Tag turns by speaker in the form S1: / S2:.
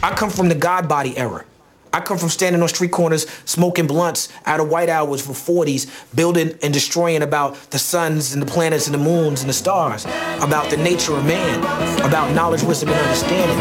S1: I come from the God body era. I come from standing on street corners, smoking blunts out of white hours for 40s, building and destroying about the suns and the planets and the moons and the stars, about the nature of man, about knowledge, wisdom, and understanding.